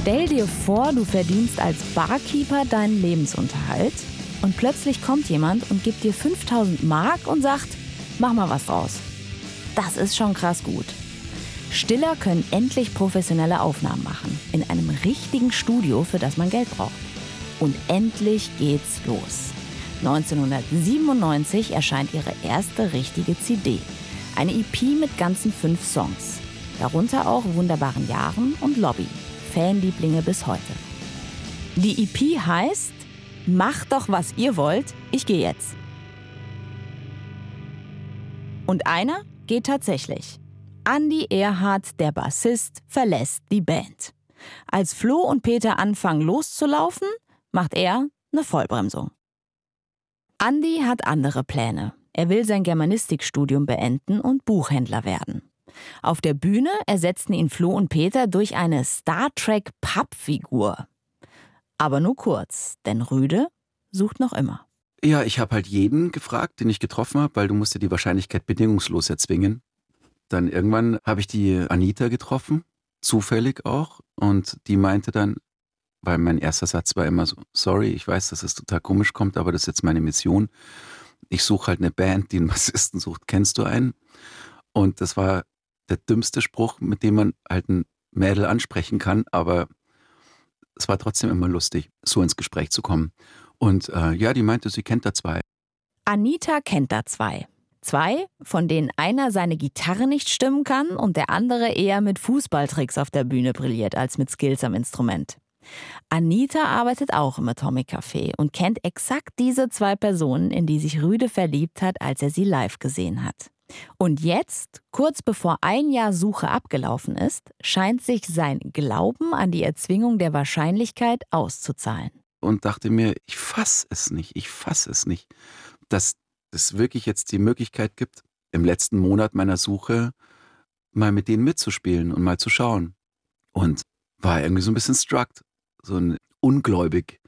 Stell dir vor, du verdienst als Barkeeper deinen Lebensunterhalt und plötzlich kommt jemand und gibt dir 5.000 Mark und sagt, mach mal was draus. Das ist schon krass gut. Stiller können endlich professionelle Aufnahmen machen, in einem richtigen Studio, für das man Geld braucht. Und endlich geht's los. 1997 erscheint ihre erste richtige CD. Eine EP mit ganzen 5 Songs. Darunter auch Wunderbaren Jahren und Lobby. Fanlieblinge bis heute. Die EP heißt Macht doch, was ihr wollt, ich gehe jetzt. Und einer geht tatsächlich. Andi Erhardt, der Bassist, verlässt die Band. Als Flo und Peter anfangen loszulaufen, macht er eine Vollbremsung. Andi hat andere Pläne. Er will sein Germanistikstudium beenden und Buchhändler werden. Auf der Bühne ersetzten ihn Flo und Peter durch eine Star Trek-Pappfigur. Aber nur kurz, denn Rüde sucht noch immer. Ja, ich habe halt jeden gefragt, den ich getroffen habe, weil du musst ja die Wahrscheinlichkeit bedingungslos erzwingen. Dann irgendwann habe ich die Anita getroffen, zufällig auch. Und die meinte dann, weil mein erster Satz war immer so, sorry, ich weiß, dass es total komisch kommt, aber das ist jetzt meine Mission. Ich suche halt eine Band, die einen Bassisten sucht. Kennst du einen? Und das war der dümmste Spruch, mit dem man halt ein Mädel ansprechen kann, aber es war trotzdem immer lustig, so ins Gespräch zu kommen. Und ja, die meinte, sie kennt da 2. Anita kennt da 2. 2, von denen einer seine Gitarre nicht stimmen kann und der andere eher mit Fußballtricks auf der Bühne brilliert als mit Skills am Instrument. Anita arbeitet auch im Atomic Café und kennt exakt diese 2 Personen, in die sich Rüde verliebt hat, als er sie live gesehen hat. Und jetzt, kurz bevor ein Jahr Suche abgelaufen ist, scheint sich sein Glauben an die Erzwingung der Wahrscheinlichkeit auszuzahlen. Und dachte mir, ich fass es nicht, dass es wirklich jetzt die Möglichkeit gibt, im letzten Monat meiner Suche mal mit denen mitzuspielen und mal zu schauen. Und war irgendwie so ein bisschen struck, so ein ungläubig